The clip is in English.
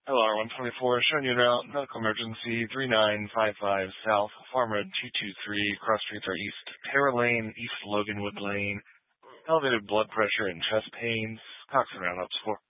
LR-124, showing you route, medical emergency 3955 South, Farm Road 223, cross streets are East Terra Lane, East Loganwood Lane, elevated blood pressure and chest pains, Cox and Roundups 4.